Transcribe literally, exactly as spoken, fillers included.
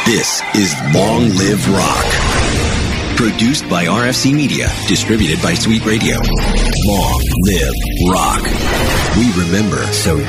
This is Long Live Rock. Produced by R F C Media. Distributed by Sweet Radio. Long Live Rock. We remember, so